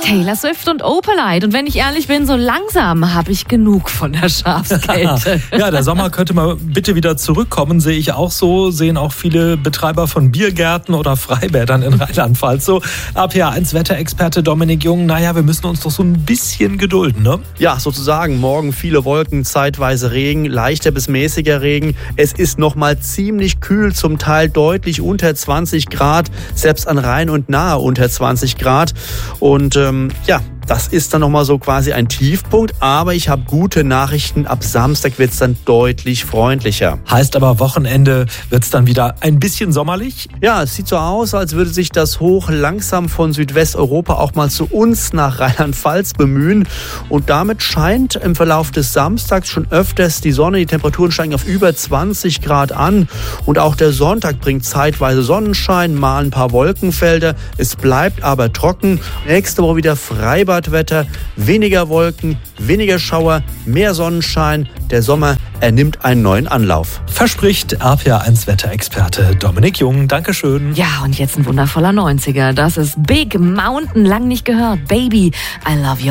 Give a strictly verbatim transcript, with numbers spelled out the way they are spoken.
Taylor Swift und Opalite. Und wenn ich ehrlich bin, so langsam habe ich genug von der Schafskälte. Ja, der Sommer könnte mal bitte wieder zurückkommen, sehe ich auch so. Sehen auch viele Betreiber von Biergärten oder Freibädern in Rheinland-Pfalz so. R P A eins Wetterexperte Dominik Jung, naja, wir müssen uns doch so ein bisschen gedulden, ne? Ja, sozusagen. Morgen viele Wolken, zeitweise Regen, leichter bis mäßiger Regen. Es ist noch mal ziemlich kühl, zum Teil deutlich unter zwanzig Grad, selbst an Rhein und nahe unter zwanzig Grad. Und ähm, ja, das ist dann nochmal so quasi ein Tiefpunkt, aber ich habe gute Nachrichten. Ab Samstag wird es dann deutlich freundlicher. Heißt aber, Wochenende wird es dann wieder ein bisschen sommerlich? Ja, es sieht so aus, als würde sich das Hoch langsam von Südwesteuropa auch mal zu uns nach Rheinland-Pfalz bemühen. Und damit scheint im Verlauf des Samstags schon öfters die Sonne. Die Temperaturen steigen auf über zwanzig Grad an. Und auch der Sonntag bringt zeitweise Sonnenschein, mal ein paar Wolkenfelder. Es bleibt aber trocken. Nächste Woche wieder Freibad. Wetter, weniger Wolken, weniger Schauer, mehr Sonnenschein. Der Sommer, er nimmt einen neuen Anlauf. Verspricht R P A eins Wetterexperte Dominik Jung. Dankeschön. Ja, und jetzt ein wundervoller neunziger. Das ist Big Mountain, lang nicht gehört. Baby, I love you.